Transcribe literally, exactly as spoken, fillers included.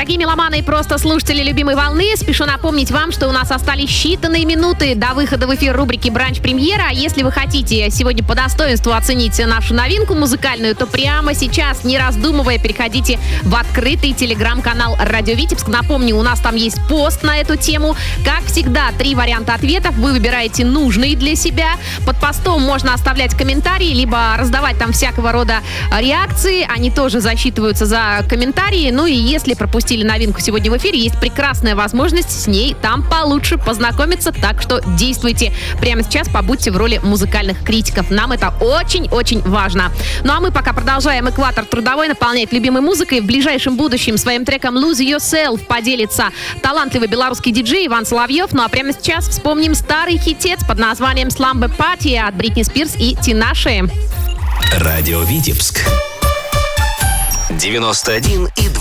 Дорогие меломаны и просто слушатели любимой волны, спешу напомнить вам, что у нас остались считанные минуты до выхода в эфир рубрики «Бранч-премьера». А если вы хотите сегодня по достоинству оценить нашу новинку музыкальную, то прямо сейчас, не раздумывая, переходите в открытый телеграм-канал «Радио Витебск». Напомню, у нас там есть пост на эту тему. Как всегда, три варианта ответов. Вы выбираете нужный для себя. Под постом можно оставлять комментарии, либо раздавать там всякого рода реакции. Они тоже засчитываются за комментарии. Ну и если пропустили новинку сегодня в эфире, есть прекрасная возможность с ней там получше познакомиться. Так что действуйте. Прямо сейчас побудьте в роли музыкальных критиков. Нам это очень-очень важно. Ну а мы пока продолжаем экватор трудовой наполнять любимой музыкой. В ближайшем будущем своим треком «Lose Yourself» поделится талантливый белорусский диджей Иван Соловьев. Ну а прямо сейчас вспомним старый хитец под названием «Slumber Party» от Бритни Спирс и Тинаши. Радио Витебск девяносто один и два.